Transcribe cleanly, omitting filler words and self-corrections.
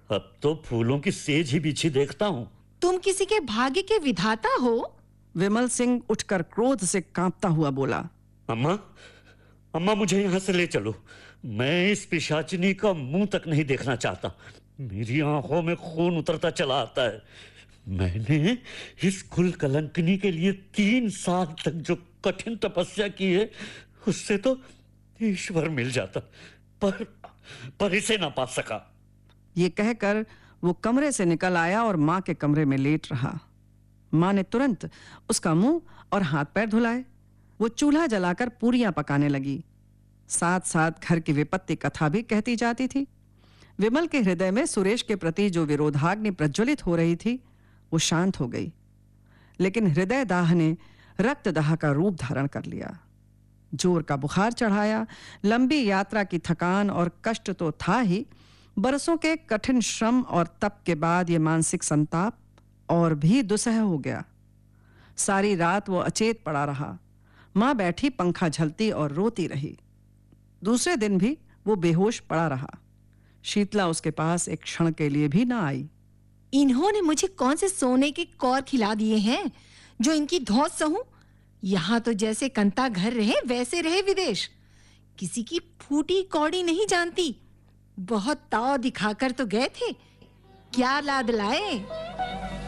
अब तो फूलों की सेज ही बिछी देखता हूँ। तुम किसी के भाग्य के विधाता हो? विमल सिंह उठकर क्रोध से कांपता हुआ बोला। अम्मा, अम्मा मुझे यहाँ से ले चलो। मैं इस पिशाचिनी का मुंह तक नहीं देखना चाहता। मेरी आंखों में खून उतरता चला आता है। मैंने इस कुल कलंकनी के लिए 3 साल तक जो कठिन तपस्या की है, उससे तो ईश्वर मिल जाता, पर इसे ना पा सका। ये कहकर वो कमरे से निकल आया और मां के कमरे में लेट रहा। मां ने तुरंत उसका मुंह और हाथ पैर धुलाए। वो चूल्हा जलाकर पूरियां पकाने लगी। साथ साथ घर की विपत्ति कथा भी कहती जाती थी। विमल के हृदय में सुरेश के प्रति जो विरोधाग्नि प्रज्वलित हो रही थी, वो शांत हो गई, लेकिन हृदय दाह ने रक्तदाह का रूप धारण कर लिया। जोर का बुखार चढ़ाया। लंबी यात्रा की थकान और कष्ट तो था ही, बरसों के कठिन श्रम और तप के बाद ये मानसिक संताप और भी दुसह हो गया। सारी रात वो अचेत पड़ा रहा। मां बैठी पंखा झलती और रोती रही। दूसरे दिन भी वो बेहोश पड़ा रहा। शीतला उसके पास एक क्षण के लिए भी ना आई। इन्होंने मुझे कौन से सोने के कौर खिला दिए हैं जो इनकी धौंस सहूं? यहाँ तो जैसे कंता घर रहे वैसे रहे विदेश। किसी की फूटी कौड़ी नहीं जानती। बहुत ताव दिखाकर तो गए थे, क्या लाद लाए।